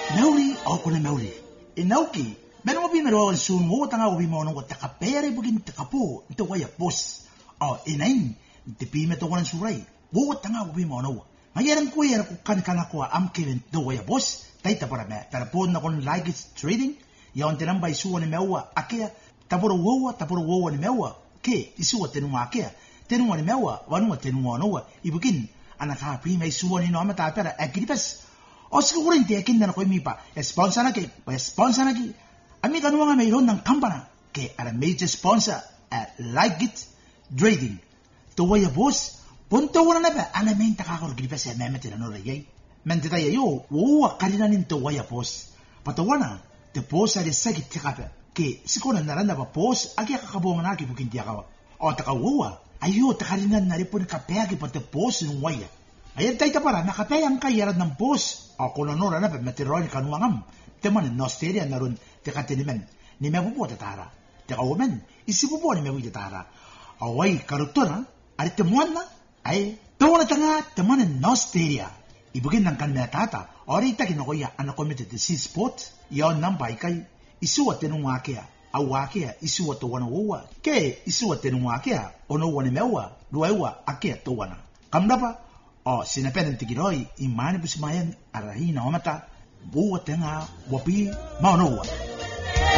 Nauli o kona nauli. E nauki, mena wapi mero o su mo tanga wapi mo no ta kapere bugin ta kapo nto waya boss. O e nain te pi me to wan surai. Wo tanga wapi mo no. Mayaran ko yara ko kan kana ko am kelen to waya boss. Taita para me. Tara pon na kon like it's trading. Ya on tenamba isu ne mewa akea. Taporo wowa ne mewa. Ke isu tenu akea. Tenu ne mewa wanu tenu no. Ibugin ana ka pi me isu ni no amata para agripas. Oscar kuring te akin na ko mipa sponsor na ke sponsor na ki ami kanuanga may ron ng kampana ke ara major sponsor at Like It Trading to waya boss punto wala na ba ana main takakor gripa sa memete na no rayay men te tayo wo karina nin to waya boss patawana te boss ari sakit tikapa ke sikona naranda ba boss agi kakabonga na ki bukin dia kawa o takawa ayo takarina na ripon kapea ki pate boss ng waya ayan tayo para nakapayang kayaran ng boss ako na nora na meteorol kanuangam teman nosteria naron te katenimen ni mebupo tatara te kawomen isibupo ni mebu tatara awai karutora ari temuan na ay tawala tanga teman nosteria ibugin ng kan metata ori ta kinokoya anakomite te si sport yon nambay kay isuwa tenungakea awakea isuwa to wana wowa ke isuwa tenungakea ono wana mewa luewa akea to wana kamdapa o sinapenen tigiroi imani busmayan arahina omata buwa tenga wapi maunowa